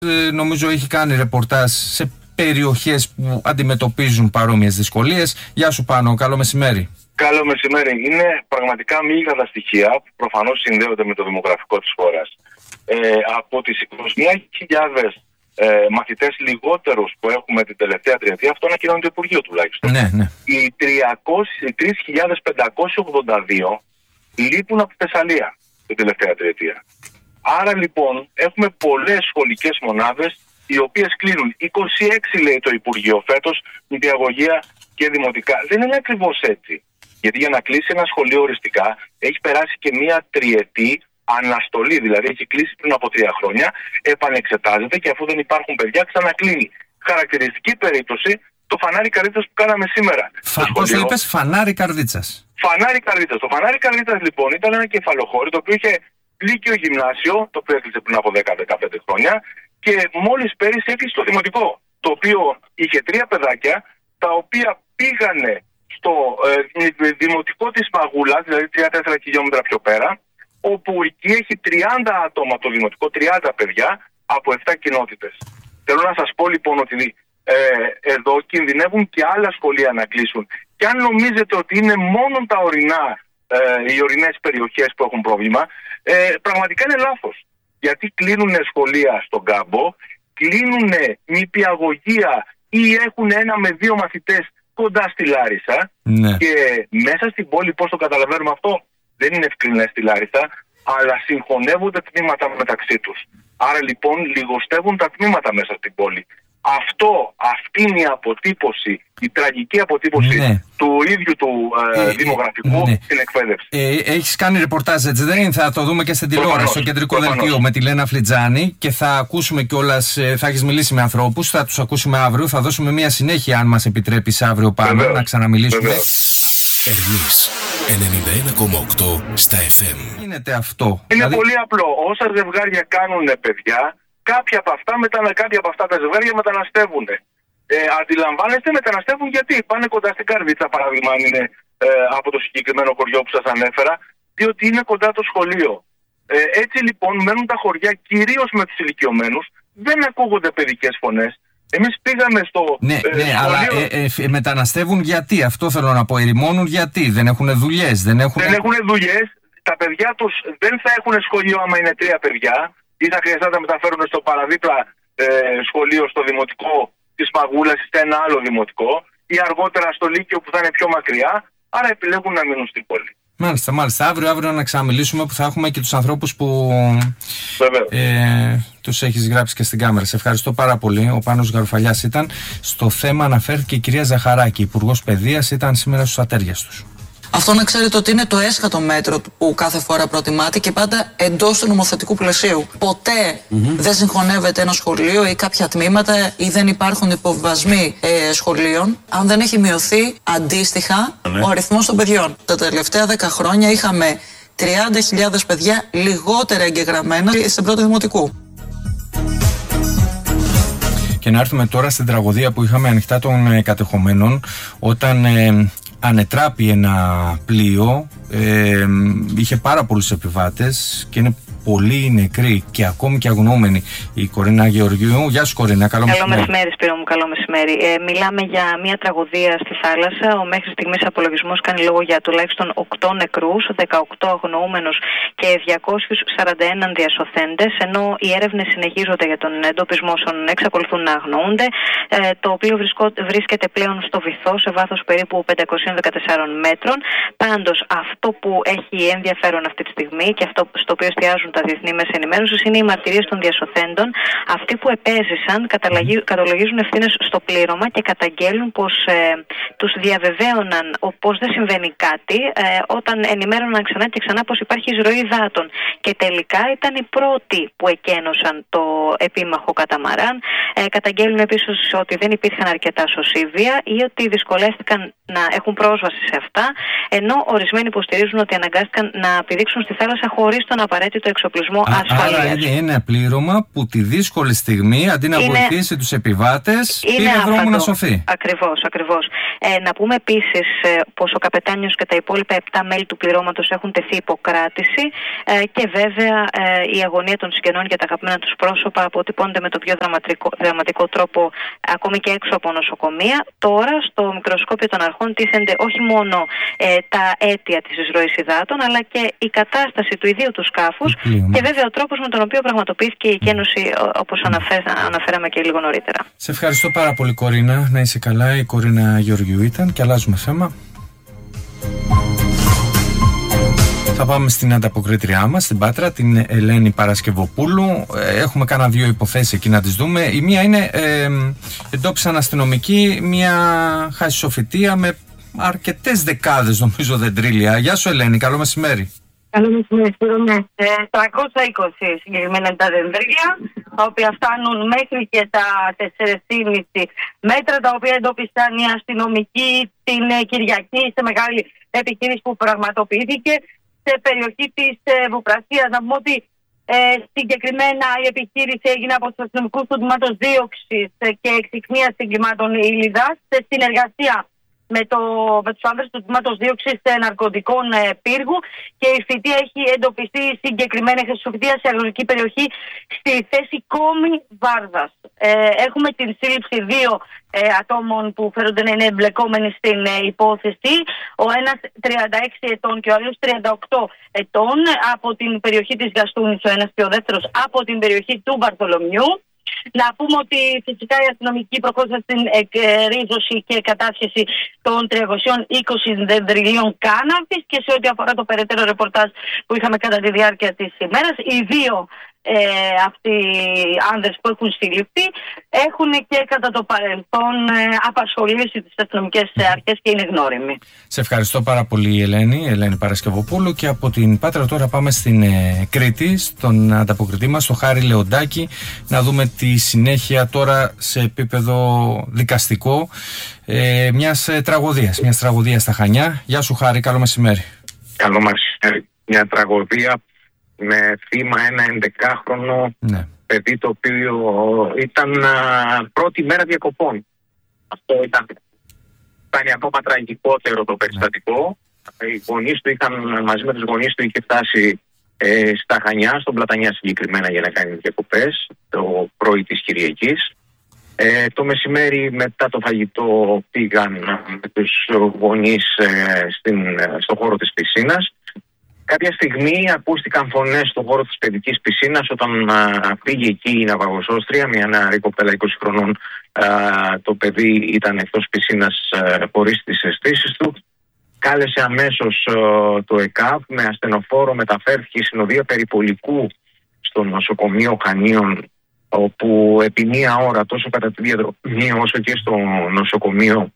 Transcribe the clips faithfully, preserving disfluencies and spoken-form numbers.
Ε, νομίζω έχει κάνει ρεπορτάζ σε περιοχές που αντιμετωπίζουν παρόμοιες δυσκολίες. Γεια σου Πάνο, καλό μεσημέρι. Καλό μεσημέρι. Είναι πραγματικά μείγα τα στοιχεία που προφανώς συνδέονται με το δημογραφικό της χώρας. Ε, από τις είκοσι μία χιλιάδες ε, μαθητές λιγότερους που έχουμε την τελευταία τριετία, αυτό ανακοινώνει το Υπουργείο τουλάχιστον. Ναι, ναι. Οι τρεις χιλιάδες πεντακόσιοι ογδόντα δύο λείπουν από τη Θεσσαλία την τελευταία τριετία. Άρα λοιπόν έχουμε πολλές σχολικές μονάδες οι οποίες κλείνουν. είκοσι έξι λέει το Υπουργείο φέτος, νηπιαγωγεία και δημοτικά. Δεν είναι ακριβώς έτσι. Γιατί για να κλείσει ένα σχολείο οριστικά έχει περάσει και μία τριετή αναστολή. Δηλαδή έχει κλείσει πριν από τρία χρόνια, επανεξετάζεται και αφού δεν υπάρχουν παιδιά ξανακλίνει. Χαρακτηριστική περίπτωση το φανάρι Καρδίτσας που κάναμε σήμερα. Φα... Πώς το είπες, φανάρι Καρδίτσας. Φανάρι Καρδίτσας. Το φανάρι Καρδίτσας λοιπόν ήταν ένα κεφαλοχώρι το οποίο είχε λύκειο γυμνάσιο, το οποίο έκλεισε πριν από δέκα με δεκαπέντε χρόνια και μόλις πέρυσι έκλεισε το δημοτικό, το οποίο είχε τρία παιδάκια τα οποία πήγανε στο ε, δημοτικό της Μαγούλας, δηλαδή τρία τέσσερα χιλιόμετρα πιο πέρα, όπου εκεί έχει τριάντα άτομα το δημοτικό, τριάντα παιδιά από επτά κοινότητες. Θέλω να σας πω λοιπόν ότι ε, εδώ κινδυνεύουν και άλλα σχολεία να κλείσουν. Και αν νομίζετε ότι είναι μόνο τα ορεινά, ε, οι ορεινές περιοχές που έχουν πρόβλημα, ε, πραγματικά είναι λάθος. Γιατί κλείνουν σχολεία στον κάμπο, κλείνουν νηπιαγωγεία ή έχουν ένα με δύο μαθητές κοντά στη Λάρισα. Ναι. Και μέσα στην πόλη, πώς το καταλαβαίνουμε αυτό, δεν είναι ευκρινές στη Λάρισα, αλλά συγχωνεύονται τμήματα μεταξύ τους. Άρα λοιπόν λιγοστεύουν τα τμήματα μέσα στην πόλη. Αυτό, αυτή είναι η αποτύπωση, η τραγική αποτύπωση ναι. του ίδιου του ε, ε, δημογραφικού ναι. στην εκπαίδευση. Ε, έχεις κάνει ρεπορτάζ, έτσι δεν είναι? Θα το δούμε και στην τηλεόραση, στο κεντρικό προφανώς. δελτίο με τη Λένα Φλιτζάνη και θα ακούσουμε κιόλας, θα έχεις μιλήσει με ανθρώπους, θα τους ακούσουμε αύριο, θα δώσουμε μια συνέχεια αν μας επιτρέπεις αύριο πάνω Βεβαίως. να ξαναμιλήσουμε. Ερμής ενενήντα ένα κόμμα οκτώ στα εφ εμ. Γίνεται αυτό. Είναι δηλαδή... πολύ απλό. Όσα ζευγάρια κάνουν παιδιά, κάποια από αυτά, μετα... κάποια από αυτά τα ζευγάρια μεταναστεύουν. Ε, αντιλαμβάνεστε, μεταναστεύουν γιατί πάνε κοντά στην Καρδίτσα, παράδειγμα, αν είναι ε, από το συγκεκριμένο χωριό που σας ανέφερα, διότι είναι κοντά το σχολείο. Ε, έτσι λοιπόν μένουν τα χωριά, κυρίως με τους ηλικιωμένους, δεν ακούγονται παιδικές φωνές. Εμείς πήγαμε στο ναι, ε, ναι, σχολείο... αλλά ε, ε, μεταναστεύουν γιατί, αυτό θέλω να πω, ερημώνουν γιατί, δεν έχουν δουλειές, δεν έχουν... Δεν έχουν δουλειές, τα παιδιά τους δεν θα έχουν σχολείο άμα είναι τρία παιδιά, ή θα χρειαστεί να τα μεταφέρουν στο παραδίπλα ε, σχολείο, στο δημοτικό της Μαγούλας ή σε ένα άλλο δημοτικό, ή αργότερα στο Λύκειο που θα είναι πιο μακριά, άρα επιλέγουν να μείνουν στην πόλη. Μάλιστα, μάλιστα. Αύριο, αύριο να ξαναμιλήσουμε που θα έχουμε και τους ανθρώπους που ε, τους έχεις γράψει και στην κάμερα. Σε ευχαριστώ πάρα πολύ. Ο Πάνος Γαρουφαλιάς ήταν. Στο θέμα αναφέρθηκε η κυρία Ζαχαράκη, Υπουργός Παιδείας, ήταν σήμερα στους ατέριες τους. Αυτό να ξέρετε ότι είναι το έσχατο μέτρο που κάθε φορά προτιμάται και πάντα εντός του νομοθετικού πλαισίου. Ποτέ mm-hmm. δεν συγχωνεύεται ένα σχολείο ή κάποια τμήματα ή δεν υπάρχουν υποβιβασμοί ε, σχολείων αν δεν έχει μειωθεί αντίστοιχα mm-hmm. ο αριθμός των παιδιών. Τα τελευταία δέκα χρόνια είχαμε τριάντα χιλιάδες παιδιά λιγότερα εγγεγραμμένα στην πρώτη δημοτικού. Και να έρθουμε τώρα στην τραγωδία που είχαμε ανοιχτά των ε, κατεχομένων όταν... Ε, ανετράπη ένα πλοίο, ε, είχε πάρα πολλούς επιβάτες και είναι πολλοί νεκροί και ακόμη και αγνοούμενοι. Η Κορίνα Γεωργίου. Γεια σου Κορίνα, καλό μεσημέρι. Καλό μεσημέρι Σπύρο μου, καλό μεσημέρι. Ε, μιλάμε για μια τραγωδία στη θάλασσα. Ο μέχρι στιγμής απολογισμός κάνει λόγο για τουλάχιστον οκτώ νεκρούς, δεκαοκτώ αγνοούμενους και διακόσιους σαράντα ένα διασωθέντες, ενώ οι έρευνες συνεχίζονται για τον εντοπισμό όσων εξακολουθούν να αγνοούνται. Ε, το οποίο βρισκό, βρίσκεται πλέον στο βυθό σε βάθος περίπου πεντακόσια δεκατέσσερα μέτρων. Πάντως αυτό που έχει ενδιαφέρον αυτή τη στιγμή και αυτό στο οποίο εστιάζουν τα διεθνή μέσα ενημέρωσης είναι οι μαρτυρίες των διασωθέντων. Αυτοί που επέζησαν καταλογίζουν ευθύνες στο πλήρωμα και καταγγέλνουν πως ε, τους διαβεβαίωναν πως δεν συμβαίνει κάτι ε, όταν ενημέρωναν ξανά και ξανά πως υπάρχει εισρωή υδάτων. Και τελικά ήταν οι πρώτοι που εκένωσαν το επίμαχο καταμαράν. Ε, καταγγέλνουν επίσης ότι δεν υπήρχαν αρκετά σωσίβια ή ότι δυσκολεύτηκαν να έχουν πρόσβαση σε αυτά, ενώ ορισμένοι υποστηρίζουν ότι αναγκάστηκαν να πηδήξουν στη θάλασσα χωρίς τον απαραίτητο εξοπλισμό. εξοπλισμό Α, ασφαλείας. Άρα είναι ένα πλήρωμα που τη δύσκολη στιγμή, αντί να είναι, βοηθήσει τους επιβάτες, πήρε δρόμο να σωθεί. Ακριβώς, ακριβώς. Ε, να πούμε επίσης ε, πως ο καπετάνιος και τα υπόλοιπα επτά μέλη του πληρώματος έχουν τεθεί υποκράτηση ε, και βέβαια ε, η αγωνία των συγγενών για τα αγαπημένα τους πρόσωπα αποτυπώνεται με τον πιο δραματικό, δραματικό τρόπο ακόμη και έξω από νοσοκομεία. Τώρα στο μικροσκόπιο των αρχών τίθενται όχι μόνο ε, τα αίτια της εισρωής υδάτων, αλλά και η κατάσταση του ιδίου του σκάφους και βέβαια ο τρόπος με τον οποίο πραγματοποιήθηκε η εκένωση, όπως αναφέρα, αναφέραμε και λίγο νωρίτερα. Σε ευχαριστώ πάρα πολύ, Κορίνα. Να είσαι καλά. Η Κορίνα Γεωργιού ήταν και αλλάζουμε θέμα. Θα πάμε στην ανταποκρίτριά μας, στην Πάτρα, την Ελένη Παρασκευοπούλου. Έχουμε κάνα δύο υποθέσεις εκεί να τις δούμε. Η μία είναι, ε, εντόπισαν αστυνομικοί μια χασισοφυτεία με αρκετές δεκάδες, νομίζω, δεντρίλια. Γεια σου, Ελένη, καλό μεσημέρι. Καλό μεσημέρι, ναι. Ε, τριακόσια είκοσι συγκεκριμένα τα δεντρίλια, τα οποία φτάνουν μέχρι και τα τέσσερα κόμμα πέντε μέτρα, τα οποία εντόπισαν οι αστυνομικοί την Κυριακή σε μεγάλη επιχείρηση που πραγματοποιήθηκε σε περιοχή της ε, Βουπρασίας. Να πούμε ότι ε, συγκεκριμένα η επιχείρηση έγινε από τους αστυνομικούς του τμήματος δίωξης και εξυχνίας εγκλημάτων Ήλιδας σε συνεργασία με, το, με τους άνδρες του τμήματος δίωξης ναρκωτικών ε, πύργου, και η φυτεία έχει εντοπιστεί συγκεκριμένα χρησιμοποιητία σε αγροτική περιοχή στη θέση Κόμη Βάρδας. Ε, έχουμε την σύλληψη δύο ε, ατόμων που φέρονται να είναι εμπλεκόμενοι στην ε, υπόθεση. Ο ένας τριάντα έξι ετών και ο άλλος τριάντα οκτώ ετών από την περιοχή της Γαστούνης, ο ένας και ο δεύτερος από την περιοχή του Βαρθολομιού. Να πούμε ότι φυσικά οι αστυνομικοί προχώρησαν στην εκρίζωση και κατάσχεση των τριακόσια είκοσι δεντριλίων κάναβης, και σε ό,τι αφορά το περαιτέρω ρεπορτάζ που είχαμε κατά τη διάρκεια της ημέρας, οι δύο ε, αυτοί άνδρες που έχουν συλληφθεί έχουν και κατά το παρελθόν ε, απασχολήσει τις αστυνομικές αρχές και είναι γνώριμοι. Σε ευχαριστώ πάρα πολύ, Ελένη, Ελένη Παρασκευοπούλου. Και από την Πάτρα τώρα πάμε στην ε, Κρήτη, στον ανταποκριτή μας, τον Χάρη Λεοντάκη, να δούμε τη συνέχεια τώρα σε επίπεδο δικαστικό ε, μιας ε, τραγωδίας, μιας τραγωδίας στα Χανιά. Γεια σου, Χάρη, καλό μεσημέρι. Καλό μεσημέρι. Μια τραγωδία με θύμα ένα ενδεκάχρονο ναι. παιδί, το οποίο ήταν α, πρώτη μέρα διακοπών. Αυτό ήταν, ήταν ακόμα τραγικότερο το περιστατικό. Ναι. Οι γονείς του είχαν, μαζί με τους γονείς του, είχε φτάσει ε, στα Χανιά, στον Πλατανιά συγκεκριμένα, για να κάνει διακοπές το πρωί της Κυριακής. Ε, το μεσημέρι μετά το φαγητό πήγαν με τους γονείς ε, στην, στον χώρο της πισίνας. Κάποια στιγμή ακούστηκαν φωνές στον χώρο της παιδικής πισίνας όταν α, πήγε εκεί η ναυαγοσώστρια, μια νεαρή κοπέλα είκοσι χρονών. Α, το παιδί ήταν εκτός πισίνας χωρίς τις αισθήσεις του. Κάλεσε αμέσως α, το ΕΚΑΒ με ασθενοφόρο, μεταφέρθηκε η συνοδεία περιπολικού στο νοσοκομείο Χανίων, όπου επί μία ώρα τόσο κατά τη διαδρομή όσο και στο νοσοκομείο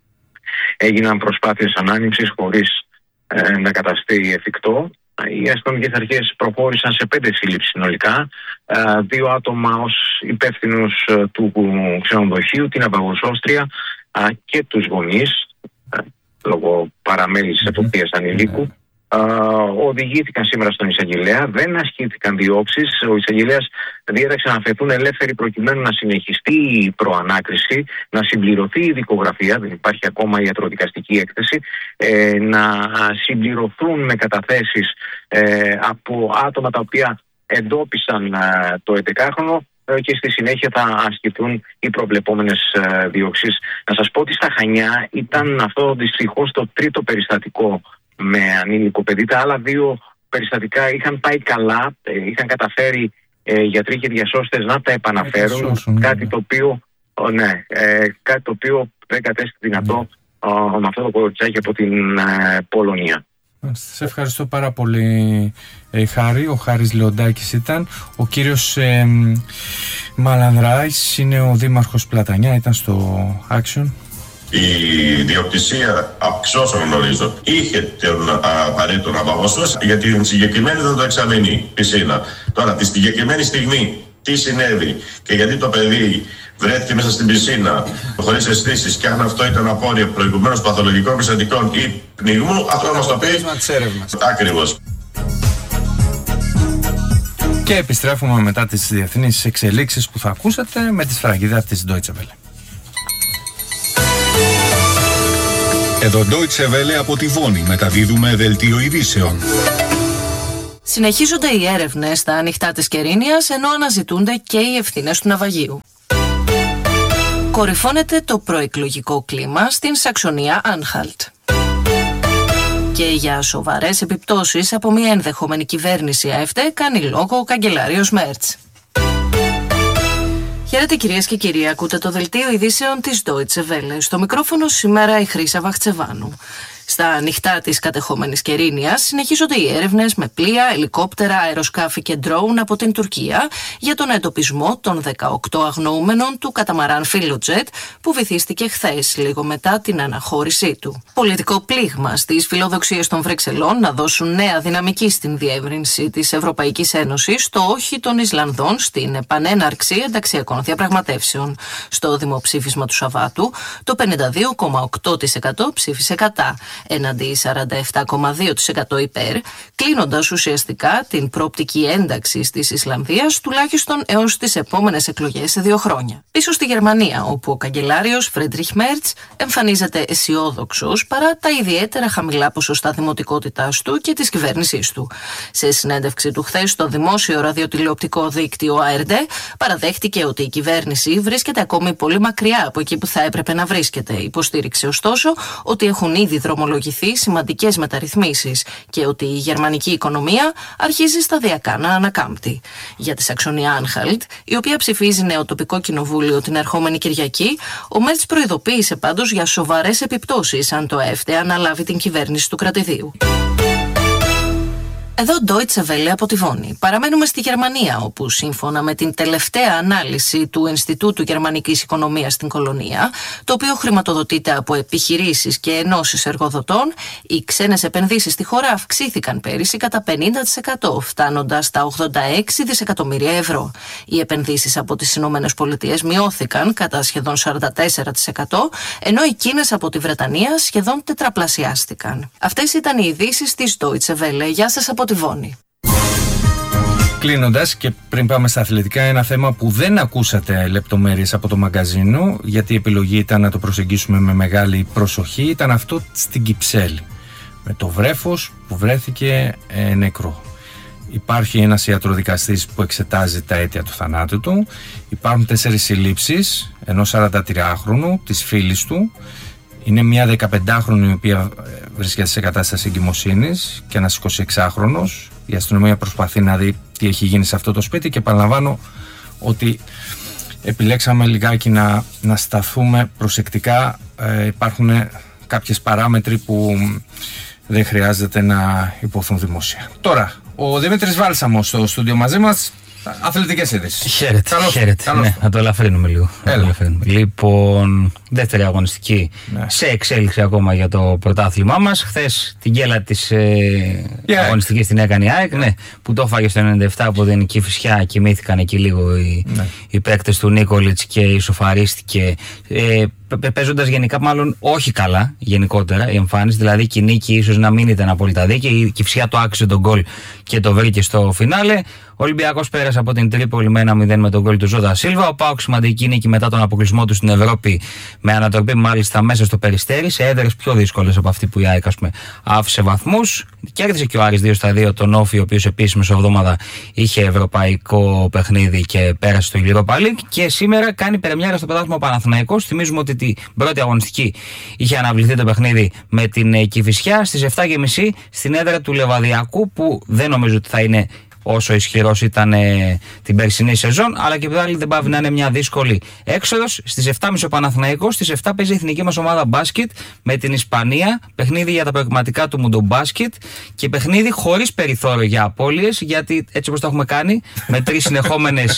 έγιναν προσπάθειες ανάνυψης χωρίς ε, να καταστεί εφικτό. Οι αστυνομικές αρχές προχώρησαν σε πέντε σύλληψεις συνολικά, ε, δύο άτομα ως υπεύθυνους ε, του ξενοδοχείου, την ναυαγοσώστρια ε, και τους γονείς, ε, λόγω παραμέλησης εποπτείας ανηλίκου. Uh, οδηγήθηκαν σήμερα στον εισαγγελέα, δεν ασκήθηκαν διώξεις. Ο εισαγγελέας διέταξε να αφαιθούν ελεύθεροι προκειμένου να συνεχιστεί η προανάκριση, να συμπληρωθεί η δικογραφία, δεν υπάρχει ακόμα ιατροδικαστική έκθεση, ε, να συμπληρωθούν με καταθέσεις ε, από άτομα τα οποία εντόπισαν ε, το έντεκάχρονο ε, και στη συνέχεια θα ασκηθούν οι προβλεπόμενες ε, διώξεις. Να σας πω ότι στα Χανιά ήταν αυτό δυστυχώς το τρίτο περιστατικό με ανήλικο παιδί. Τα άλλα δύο περιστατικά είχαν πάει καλά, ε, είχαν καταφέρει ε, γιατροί και διασώστες να τα επαναφέρουν, σώσουν, κάτι, ναι. το οποίο, ο, ναι, ε, κάτι το οποίο δεν κατέστη δυνατό mm. ο, με αυτό το κοριτσάκι από την ε, Πολωνία. Σε ευχαριστώ πάρα πολύ, ε, Χάρη. Ο Χάρης Λεοντάκης ήταν. Ο κύριος ε, Μαλανδράης είναι ο δήμαρχος Πλατανιά, ήταν στο Action. Η διοκτησία, εξ όσων γνωρίζω, είχε τον απαραίτητο ναυαγοσώστρια για την συγκεκριμένη δεντροεξαμηνή πισίνα. Τώρα, τη συγκεκριμένη στιγμή, τι συνέβη και γιατί το παιδί βρέθηκε μέσα στην πισίνα χωρίς αισθήσεις, και αν αυτό ήταν απόρρια προηγουμένως παθολογικών περιστατικών ή πνιγμού, αυτό μας το πει. Ακριβώς. Και επιστρέφουμε μετά τις διεθνείς εξελίξεις που θα ακούσατε με τη σφραγίδα της Deutsche Welle. Εδώ Deutsche Welle από τη Βόνη μεταδίδουμε δελτίο ειδήσεων. Συνεχίζονται οι έρευνες στα ανοιχτά της Κερίνιας, ενώ αναζητούνται και οι ευθύνες του ναυαγίου. Κορυφώνεται το προεκλογικό κλίμα στην Σαξονία Άνχαλτ. Και για σοβαρές επιπτώσεις από μια ενδεχόμενη κυβέρνηση ΑΕΦΤΕ κάνει λόγο ο καγκελάριος Μέρτς. Χαίρετε κυρίες και κύριοι, ακούτε το δελτίο ειδήσεων της Deutsche Welle. Στο μικρόφωνο σήμερα η Χρύσα Βαχτσεβάνου. Στα ανοιχτά της κατεχόμενης Κερίνιας συνεχίζονται οι έρευνες με πλοία, ελικόπτερα, αεροσκάφη και ντρόουν από την Τουρκία για τον εντοπισμό των δεκαοκτώ αγνοούμενων του καταμαράν Φιλοτζέτ που βυθίστηκε χθες, λίγο μετά την αναχώρησή του. Πολιτικό πλήγμα στις φιλοδοξίες των Βρυξελών να δώσουν νέα δυναμική στην διεύρυνση της Ευρωπαϊκής Ένωσης στο όχι των Ισλανδών στην επανέναρξη ενταξιακών διαπραγματεύσεων. Στο δημοψήφισμα του Σαββάτου, το πενήντα δύο κόμμα οκτώ τοις εκατό ψήφισε κατά, εναντί σαράντα επτά κόμμα δύο τοις εκατό υπέρ, κλείνοντας ουσιαστικά την προοπτική ένταξη της Ισλανδίας τουλάχιστον έως τις επόμενες εκλογές σε δύο χρόνια. Πίσω στη Γερμανία, όπου ο καγκελάριος Φρέντριχ Μέρτς εμφανίζεται αισιόδοξος παρά τα ιδιαίτερα χαμηλά ποσοστά δημοτικότητάς του και της κυβέρνησής του. Σε συνέντευξη του χθες στο δημόσιο ραδιοτηλεοπτικό δίκτυο Α Ερ Ντι, παραδέχτηκε ότι η κυβέρνηση βρίσκεται ακόμη πολύ μακριά από εκεί που θα έπρεπε να βρίσκεται. Υποστήριξε ωστόσο ότι έχουν ήδη δρομολογηθεί σημαντικές μεταρρυθμίσεις και ότι η γερμανική οικονομία αρχίζει σταδιακά να ανακάμπτει. Για τη Σαξονία Άνχαλτ, η οποία ψηφίζει νέο τοπικό κοινοβούλιο την ερχόμενη Κυριακή, ο Μέρτς προειδοποίησε πάντως για σοβαρές επιπτώσεις αν το ΑΕΦΤΕ αναλάβει την κυβέρνηση του κρατηδίου. Εδώ Deutsche Welle από τη Βόνη. Παραμένουμε στη Γερμανία, όπου σύμφωνα με την τελευταία ανάλυση του Ινστιτούτου Γερμανικής Οικονομίας στην Κολονία, το οποίο χρηματοδοτείται από επιχειρήσεις και ενώσεις εργοδοτών, οι ξένες επενδύσεις στη χώρα αυξήθηκαν πέρυσι κατά πενήντα τοις εκατό, φτάνοντας στα ογδόντα έξι δισεκατομμύρια ευρώ. Οι επενδύσεις από τις Ηνωμένες Πολιτείες μειώθηκαν κατά σχεδόν σαράντα τέσσερα τοις εκατό, ενώ εκείνες από τη Βρετανία σχεδόν τετραπλασιάστηκαν. Αυτές ήταν οι ειδήσεις της Deutsche Welle. Γεια σας από τη Βόνη. Κλείνοντας και πριν πάμε στα αθλητικά, ένα θέμα που δεν ακούσατε λεπτομέρειες από το μαγκαζίνο, γιατί η επιλογή ήταν να το προσεγγίσουμε με μεγάλη προσοχή, ήταν αυτό στην Κυψέλη, με το βρέφος που βρέθηκε ε, νεκρό. Υπάρχει ένας ιατροδικαστής που εξετάζει τα αίτια του θανάτου του. Υπάρχουν τέσσερις συλλήψεις ενός σαραντατριάχρονου, της φίλης του. Είναι μια δεκαπεντάχρονη η οποία βρίσκεται σε κατάσταση εγκυμοσύνης και ένας εικοσιεξάχρονος. Η αστυνομία προσπαθεί να δει τι έχει γίνει σε αυτό το σπίτι και επαναλαμβάνω ότι επιλέξαμε λιγάκι να, να σταθούμε προσεκτικά. Ε, υπάρχουν κάποιες παράμετροι που δεν χρειάζεται να υποθούν δημόσια. Τώρα, ο Δημήτρης Βάλσαμος στο στούντιο μαζί μας. Αθλητικές ειδήσεις. Χαίρετε. Καλώς, χαίρετε. καλώς. Ναι, να το ελαφρύνουμε λίγο. Το ελαφρύνουμε. Λοιπόν, δεύτερη αγωνιστική, ναι, σε εξέλιξη ακόμα για το πρωτάθλημά μας. Χθες την γκέλα της ε, yeah. αγωνιστικής την έκανε η ΑΕΚ, ναι, που το έφαγε στο ενενήντα επτά από την Κηφισιά. Κοιμήθηκαν εκεί λίγο οι, ναι. οι παίκτες του Νίκολιτς και ισοφαρίστηκε. Ε, Παίζοντας γενικά, μάλλον όχι καλά γενικότερα η εμφάνιση, δηλαδή η νίκη ίσως να μην ήταν απόλυτα δίκαιη. Η Κηφισιά το άξιζε τον γκολ και το βρήκε στο φινάλε. Ο Ολυμπιακός πέρασε από την Τρίπολη με ένα μηδέν με τον γκολ του Ζώτα Σίλβα. Ο ΠΑΟΚ σημαντική νίκη μετά τον αποκλεισμό του στην Ευρώπη, με ανατροπή μάλιστα μέσα στο Περιστέρι, σε έδρες πιο δύσκολες από αυτή που η ΑΕΚ, ας πούμε, άφησε βαθμούς. Κέρδισε και ο Άρης δύο στα δύο τον Όφη, ο οποίος επίσης μεσοβδόμαδα είχε ευρωπαϊκό παιχνίδι και πέρασε στο Europa League. Και σήμερα κάνει πρεμιέρα στο πρωτάθλημα ο Παναθηναϊκός. Θυμίζουμε ότι την πρώτη αγωνιστική είχε αναβληθεί το παιχνίδι με την Κηφισιά στις επτά και μισή στην έδρα του Λεβαδιακού, που δεν νομίζω ότι θα είναι όσο ισχυρός ήταν ε, την περσινή σεζόν, αλλά και πάλι δεν πάβει να είναι μια δύσκολη έξοδος. Στις επτά και μισή ο Παναθηναϊκός, στις επτά παίζει η εθνική μας ομάδα μπάσκετ με την Ισπανία, παιχνίδι για τα προγραμματικά του μουντομπάσκετ και παιχνίδι χωρίς περιθώριο για απώλειες, γιατί έτσι όπως το έχουμε κάνει, με τρεις συνεχόμενες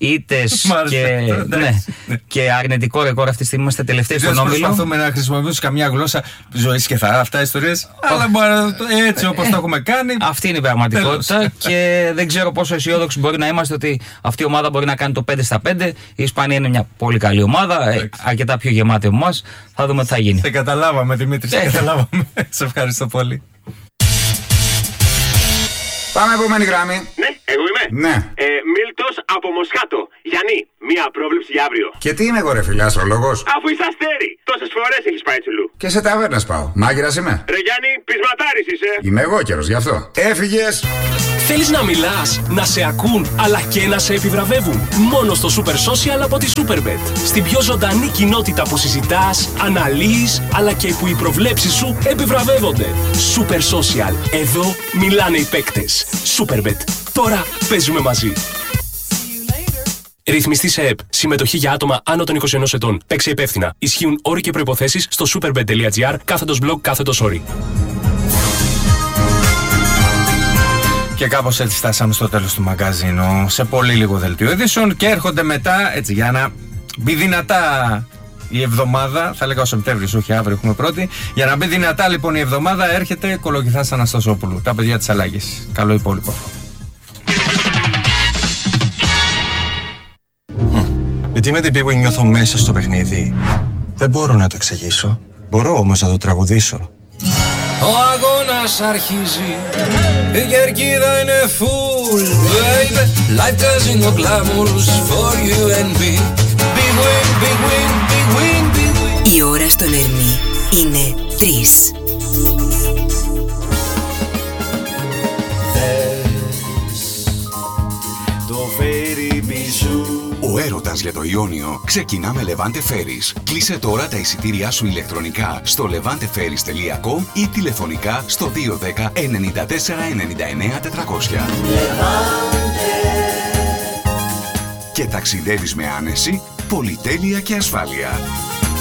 ήττες και, ναι, και αρνητικό ρεκόρ αυτή τη στιγμή, είμαστε τελευταίοι στον όμιλο. Προσπαθούμε να χρησιμοποιήσουμε καμιά γλώσσα ζωής και θα αυτά ιστορίες, αλλά έτσι όπως το έχουμε κάνει. Αυτή είναι η πραγματικότητα και δεν ξέρω πόσο αισιόδοξοι μπορεί να είμαστε ότι αυτή η ομάδα μπορεί να κάνει το πέντε στα πέντε. Η Ισπανία είναι μια πολύ καλή ομάδα, αρκετά πιο γεμάτη από εμάς. Θα δούμε τι θα γίνει. Σε καταλάβαμε, Δημήτρη, σε καταλάβαμε. Σε ευχαριστώ πολύ. Πάμε επόμενη γραμμή. Ναι. Εγώ είμαι. Ναι. Ε, Μίλτος από Μοσχάτο. Γιάννη, μία πρόβλεψη για αύριο. Και τι είμαι εγώ, ρε φίλε, αστρολόγος? Αφού είσαι αστέρι, τόσες φορές έχεις πάει τσουλού. Και σε ταβέρνες πάω. Μάγειρας είμαι. Ρε Γιάννη, πεισματάρης είσαι. Είμαι εγώ καιρος γι' αυτό. Έφυγες. Θέλεις να μιλάς, να σε ακούν, αλλά και να σε επιβραβεύουν? Μόνο στο Super Social από τη Superbet. Στην πιο ζωντανή κοινότητα που συζητάς, αναλύεις, αλλά και που οι προβλέψεις σου επιβραβεύονται. Super Social. Εδώ μιλάνε οι παίκτες. Superbet. Τώρα παίζουμε μαζί. Ρυθμιστή σε ΕΠ. Συμμετοχή για άτομα άνω των είκοσι ενός ετών. Παίξε υπεύθυνα. Ισχύουν όροι και προϋποθέσεις στο superbet.gr κάθετος blog κάθετος όροι. Και κάπως έτσι φτάσαμε στο τέλος του μαγκαζίνου. Σε πολύ λίγο δελτίο ειδήσεων και έρχονται μετά, έτσι για να μπει δυνατά η εβδομάδα. Θα λέγα ο Σεπτέμβρης, όχι αύριο έχουμε πρώτη. Για να μπει δυνατά λοιπόν η εβδομάδα έρχεται Κολοκυθάς Αναστασόπουλου. Τα παιδιά της Αλλάγης. Καλό υπόλοιπο. Γιατί με την πίγου νιώθω μέσα στο παιχνίδι. Δεν μπορώ να το εξηγήσω. Μπορώ όμως να το τραγουδήσω. Ο αγώνας αρχίζει, η κερκίδα είναι full, baby. Life casino glamorous for you and me. Big win, big win, big win, big win. Η ώρα στον Ερμή είναι τρεις. Ο έρωτας για το Ιόνιο ξεκινά με Levante Ferries. Κλείσε τώρα τα εισιτήριά σου ηλεκτρονικά στο levante ferries τελεία com ή τηλεφωνικά στο δύο δέκα ενενήντα τέσσερα ενενήντα εννέα τετρακόσια. Και ταξιδεύεις με άνεση, πολυτέλεια και ασφάλεια.